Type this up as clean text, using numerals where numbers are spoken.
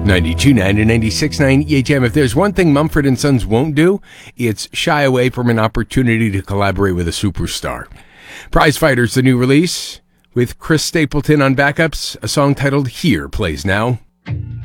92.9 and 96.9 EHM. If there's one thing Mumford & Sons won't do, it's shy away from an opportunity to collaborate with a superstar. Prize Fighters, the new release, with Chris Stapleton on backups. A song titled Here plays now.